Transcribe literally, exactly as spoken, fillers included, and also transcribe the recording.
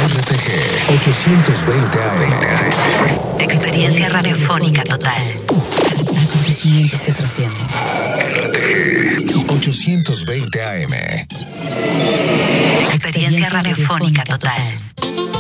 R T G ochocientos veinte A M. Experiencia radiofónica total. Acontecimientos que trascienden. R T G ochocientos veinte A M. Experiencia radiofónica total.